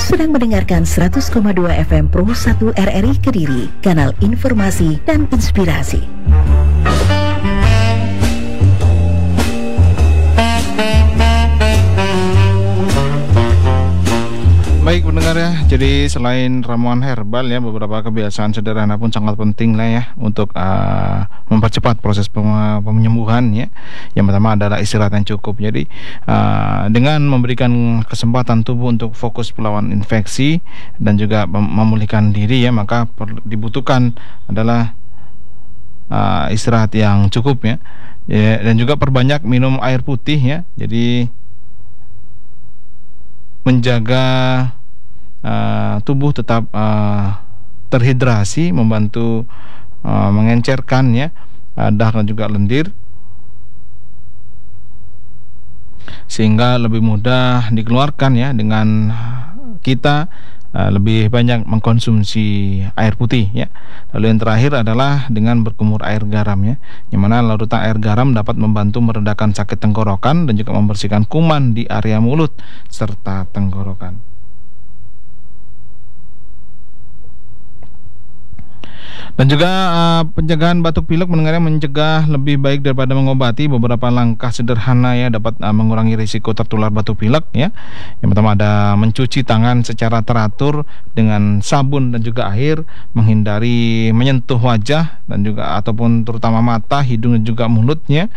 sedang mendengarkan 100,2 FM Pro 1 RRI Kediri, kanal informasi dan inspirasi. Baik pendengar ya, jadi selain ramuan herbal ya, beberapa kebiasaan sederhana pun sangat penting lah ya untuk mempercepat proses penyembuhan ya. Yang pertama adalah istirahat yang cukup. Jadi dengan memberikan kesempatan tubuh untuk fokus melawan infeksi dan juga memulihkan diri ya, maka dibutuhkan adalah istirahat yang cukup ya. Dan juga perbanyak minum air putih ya. Jadi menjaga tubuh tetap terhidrasi, membantu mengencerkan ya darah dan juga lendir, sehingga lebih mudah dikeluarkan ya dengan kita lebih banyak mengkonsumsi air putih ya. Lalu yang terakhir adalah dengan berkumur air garam ya, yang mana larutan air garam dapat membantu meredakan sakit tenggorokan dan juga membersihkan kuman di area mulut serta tenggorokan. Dan juga pencegahan batuk pilek mendengarnya mencegah lebih baik daripada mengobati. Beberapa langkah sederhana ya dapat mengurangi risiko tertular batuk pilek ya. Yang pertama ada mencuci tangan secara teratur dengan sabun dan juga air, menghindari menyentuh wajah dan juga ataupun terutama mata, hidung dan juga mulutnya.